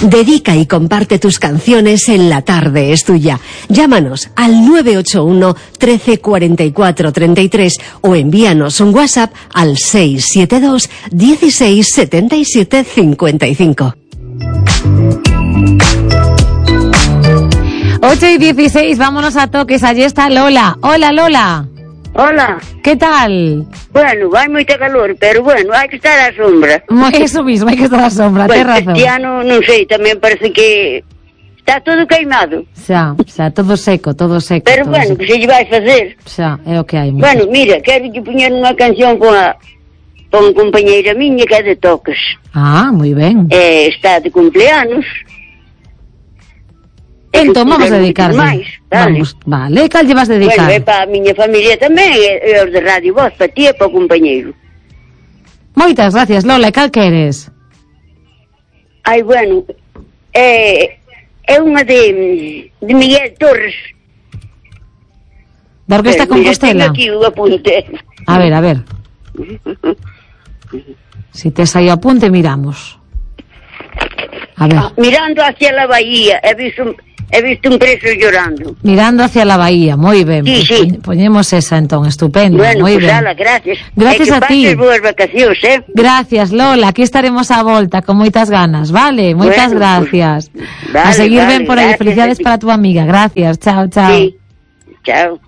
Dedica y comparte tus canciones en La Tarde es Tuya. Llámanos al 981 13 44 33 o envíanos un WhatsApp al 672 16 77 55. 8:16, vámonos a toques. Allí está Lola. Hola, Lola. Hola. ¿Qué tal? Bueno, vai moita calor, pero bueno, hai que estar á sombra. Eso mismo, hai que estar á sombra, Bueno, ten razón. este ano, non sei, tamén parece que está todo queimado. Xa, todo seco, todo seco. Pero todo bueno, seco. que se lle vai facer. Xa, é o que hai. Bueno, mira, quero que poñer unha canción con unha compañeira miña que é de Toques. Ah, moi ben. Está de cumpleanos. Entón vamos a dedicarle. Máis, vale. Vale, cal lle vas dedicar? Bueno, é para a miña familia tamén, e os de Radio Voz, para ti e para o compañeiro. Moitas gracias, Lola, e cal queres? Ai, bueno, é unha de Miguel Torres. Da Orquesta Compostela. Tengo aquí o apunte. A ver. Si tes aí o apunte, miramos. A ver. Mirando hacia la bahía, he visto un preso llorando. Mirando hacia la bahía, moi ben. Sí, pues sí. Poñemos esa entón, estupendo, Bueno, moi pues ben. ala, gracias. Gracias a ti. Que pases boas vacacións, Gracias, Lola, aquí estaremos á volta con moitas ganas, vale? Moitas Bueno, gracias. pues, vale, a seguir vale, ben por aí, gracias felicidades a ti. para tu amiga. Gracias, chao, chao. Sí, chao.